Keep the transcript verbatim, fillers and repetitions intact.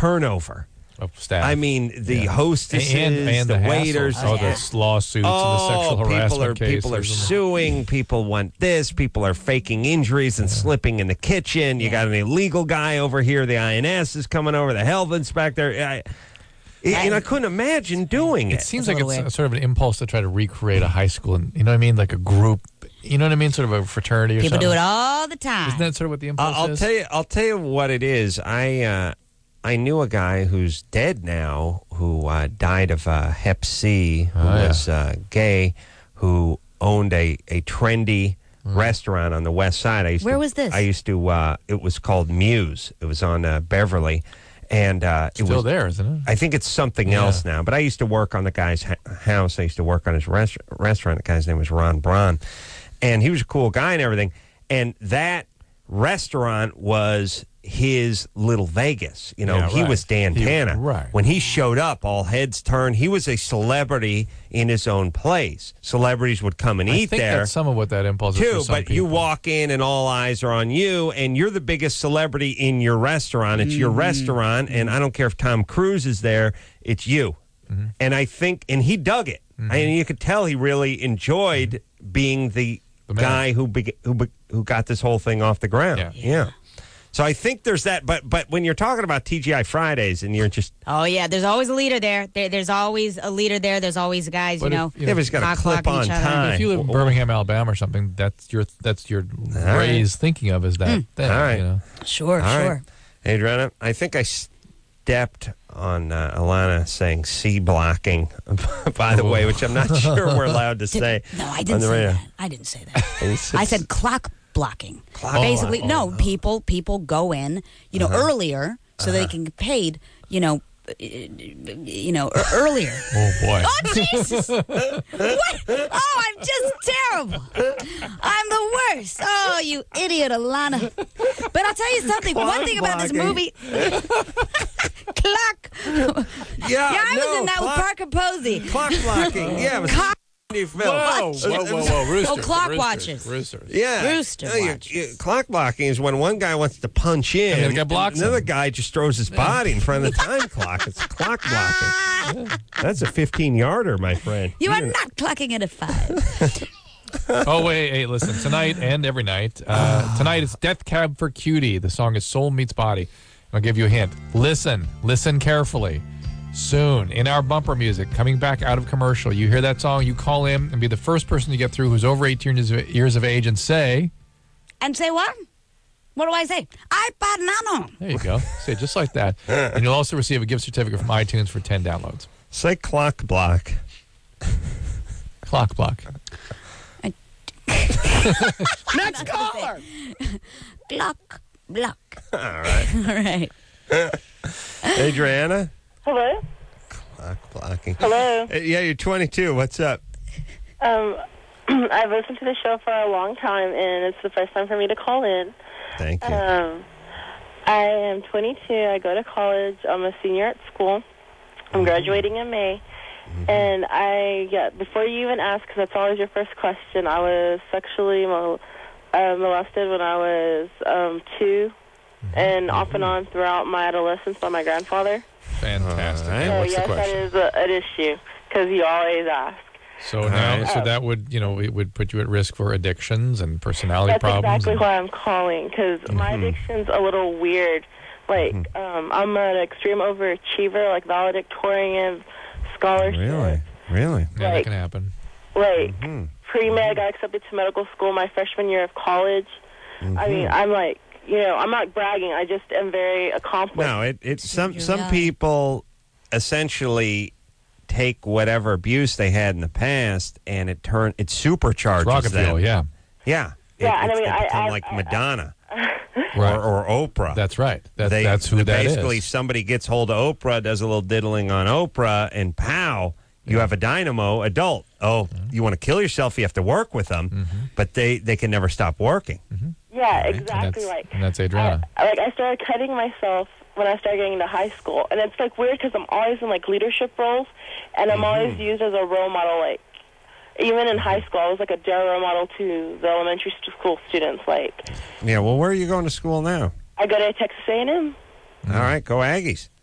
turnover of staff. I mean, the yeah. hostesses, and, and the, the waiters. Hassles, oh, yeah. the lawsuits oh, and the sexual harassment people are, cases. People are suing. People want this. People are faking injuries and yeah. slipping in the kitchen. You yeah. got an illegal guy over here. The I N S is coming over. The health inspector. I, I, and I couldn't imagine doing it. It seems That's like it's weird. a, sort of an impulse to try to recreate a high school, and you know what I mean, like a group. You know what I mean, sort of a fraternity or People something. do it all the time. Isn't that sort of what the impulse I'll is? tell you. I'll tell you what it is. I uh, I knew a guy who's dead now, who uh, died of uh, Hep C, who Oh, yeah. was uh, gay, who owned a, a trendy Mm. restaurant on the west side. I used Where to, was this? I used to. Uh, it was called Muse. It was on uh, Beverly, and uh, it Still was there, isn't it? I think it's something Yeah. else now. But I used to work on the guy's ha- house. I used to work on his rest- restaurant. The guy's name was Ron Braun, and he was a cool guy and everything. And that restaurant was his little Vegas. You know, Yeah, he right. was Dan He- Tana. right. When he showed up, all heads turned. He was a celebrity in his own place. Celebrities would come and I eat think there. that's some of what that impulse is Too, for some but you people. walk in and all eyes are on you, and you're the biggest celebrity in your restaurant. It's your restaurant, and I don't care if Tom Cruise is there. It's you. Mm-hmm. And I think, and he dug it. Mm-hmm. I mean, you could tell he really enjoyed being the, The man. guy who be, who be, who got this whole thing off the ground. Yeah. yeah. So I think there's that, but but when you're talking about T G I Fridays, and you're just Oh, yeah. There's always a leader there. there there's always a leader there. There's always guys, But you if- know. you yeah, but he's got a cock clip blocking on each other. time. If you live in Birmingham, Alabama, or something, that's your that's your right. raised thinking of is that thing. All right. You know? Sure, All sure. right. Adriana, I think I stepped on uh, Alana saying C blocking, by the way, which I'm not sure we're allowed to say. No, I on didn't the say radio. that. I didn't say that. It's- I said clock blocking. Clock Basically, blocking. no, people people go in, you know, earlier so they can get paid, you know, uh, you know, e- earlier. Oh boy. Oh, Jesus! What? Oh, I'm just terrible. I'm the worst. Oh, you idiot, Alana. But I'll tell you something. Clock One thing about this blocking. movie. Clock. Yeah, Yeah, I was no, in that clock, with Parker Posey. Clock blocking. Yeah, it was Cock- a film. Whoa, whoa, whoa, whoa, roosters, Oh, clock roosters, watches. roosters. Yeah. Rooster No, you- watch. you- clock blocking is when one guy wants to punch in, And the other guy blocks another him. guy just throws his body in front of the time clock. It's clock blocking. That's a fifteen-yarder, my friend. You are You're gonna- not clocking it at five. Oh, wait, hey, listen. Tonight and every night. Uh, tonight it's Death Cab for Cutie. The song is Soul Meets Body. I'll give you a hint. Listen. Listen carefully. Soon, in our bumper music, coming back out of commercial, you hear that song, you call in and be the first person to get through who's over eighteen years of- years of age and say, And say what? What do I say? Ay, banano. there you go. Say it just like that. And you'll also receive a gift certificate from iTunes for ten downloads. Say clock block. Clock block. Next caller. Block, block. All right. All right. Adriana? Hello. Clock blocking. Hello. Uh, Yeah, you're twenty-two. What's up? Um, I've listened to the show for a long time, and it's the first time for me to call in. Thank you. Um, I am twenty-two. I go to college. I'm a senior at school. I'm graduating in May. And I, yeah, before you even ask, because that's always your first question, I was sexually mol- uh, molested when I was um, two, and off and on throughout my adolescence by my grandfather. Fantastic. All right. So What's yes, the that question? is a, an issue, because you always ask. So now, right. so that would, you know, it would put you at risk for addictions and personality That's problems. exactly and- why I'm calling, because my addiction's a little weird. Like, um, I'm an extreme overachiever, like valedictorian, scholarship. Really? Really? yeah, that like- can happen. Like, Mhm. pre-med, got accepted to medical school my freshman year of college. I mean, I'm like, you know, I'm not bragging. I just am very accomplished. No, it, it some You're some young. people essentially take whatever abuse they had in the past and it turn it supercharges Rocket them. fuel, yeah. Yeah. It- Yeah, and I it's- mean, they I- become I- like I- Madonna Right. or, or Oprah. That's right. That, They- that's who that is. basically somebody gets hold of Oprah, does a little diddling on Oprah, and pow, you have a dynamo adult. Oh, you want to kill yourself? You have to work with them, but they, they can never stop working. yeah, And exactly. that's, Like, and that's Adriana. I, like I started cutting myself when I started getting into high school, and it's like weird because I'm always in like leadership roles, and I'm always used as a role model. Like even in high school, I was like a dare role model to the elementary school students. Like Yeah. Well, where are you going to school now? I go to Texas A and M. All right, go Aggies.